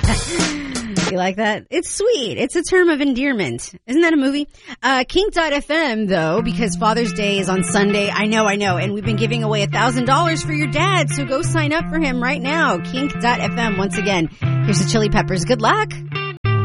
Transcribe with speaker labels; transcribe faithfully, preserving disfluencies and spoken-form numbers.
Speaker 1: You like that? It's sweet. It's a term of endearment. Isn't that a movie? Uh, Kink dot F M, though, because Father's Day is on Sunday. I know, I know. And we've been giving away one thousand dollars for your dad, so go sign up for him right now. Kink dot F M, once again. Here's the Chili Peppers. Good luck.